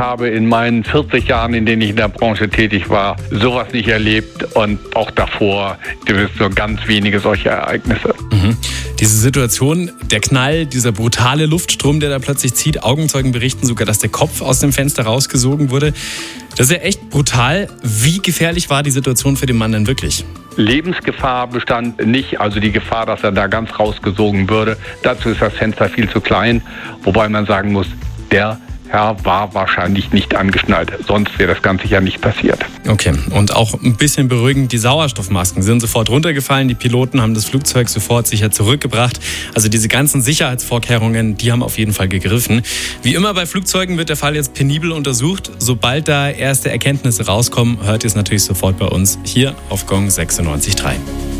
habe in meinen 40 Jahren, in denen ich in der Branche tätig war, sowas nicht erlebt und auch davor gibt es nur ganz wenige solche Ereignisse. Diese Situation, der Knall, dieser brutale Luftstrom, der da plötzlich zieht, Augenzeugen berichten sogar, dass der Kopf aus dem Fenster rausgesogen wurde. Das ist ja echt brutal. Wie gefährlich war die Situation für den Mann denn wirklich? Lebensgefahr bestand nicht, also die Gefahr, dass er da ganz rausgesogen würde. Dazu ist das Fenster viel zu klein, wobei man sagen muss, der Herr war wahrscheinlich nicht angeschnallt, sonst wäre das Ganze ja nicht passiert. Okay, und auch ein bisschen beruhigend, die Sauerstoffmasken sind sofort runtergefallen, die Piloten haben das Flugzeug sofort sicher zurückgebracht. Also diese ganzen Sicherheitsvorkehrungen, die haben auf jeden Fall gegriffen. Wie immer bei Flugzeugen wird der Fall jetzt penibel untersucht. Sobald da erste Erkenntnisse rauskommen, hört ihr es natürlich sofort bei uns hier auf Gong 96.3.